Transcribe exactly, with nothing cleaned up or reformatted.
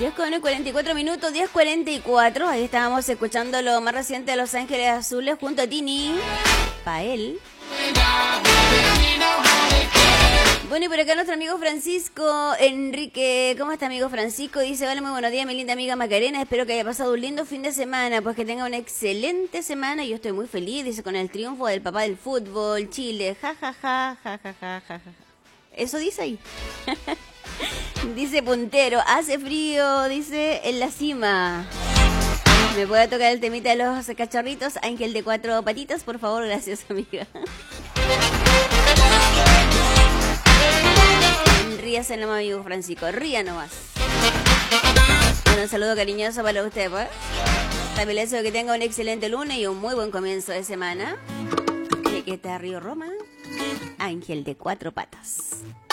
diez con cuarenta y cuatro minutos, diez cuarenta y cuatro. Ahí estábamos escuchando lo más reciente de Los Ángeles Azules junto a Tini. Pa' él. Bueno, y por acá nuestro amigo Francisco Enrique. ¿Cómo está, amigo Francisco? Dice, hola, muy buenos días, mi linda amiga Macarena. Espero que haya pasado un lindo fin de semana, pues que tenga una excelente semana. Yo estoy muy feliz, dice, con el triunfo del papá del fútbol, Chile. Ja, ja, ja, ja, ja, ja, ja. Eso dice ahí. Dice puntero, hace frío, dice, en la cima. ¿Me puede tocar el temita de los cachorritos? Ángel de cuatro patitas, por favor, gracias, amiga. Ríase nomás, amigo Francisco, ría nomás. Bueno, un saludo cariñoso para usted, pues. También le deseo que tenga un excelente lunes y un muy buen comienzo de semana. Y que está Río Roma, Ángel de cuatro patas.